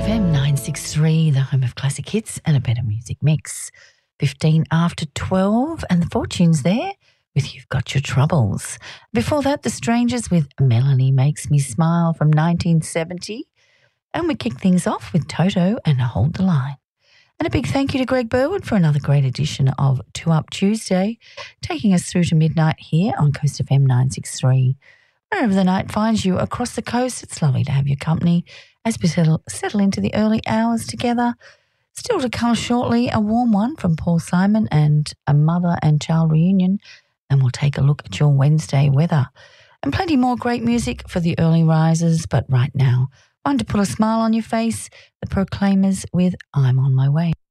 FM 963, the home of classic hits and a better music mix. 15 after 12 and the Fortunes there with You've Got Your Troubles. Before that, The Strangers with Melanie Makes Me Smile from 1970. And we kick things off with Toto and Hold the Line. And a big thank you to Greg Burwood for another great edition of 2 Up Tuesday, taking us through to midnight here on Coast FM 963. Wherever the night finds you across the coast, it's lovely to have your company as we settle into the early hours together. Still to come shortly, a warm one from Paul Simon and a mother and child reunion, and we'll take a look at your Wednesday weather. And plenty more great music for the early risers, but right now, one to put a smile on your face, the Proclaimers with I'm on My Way.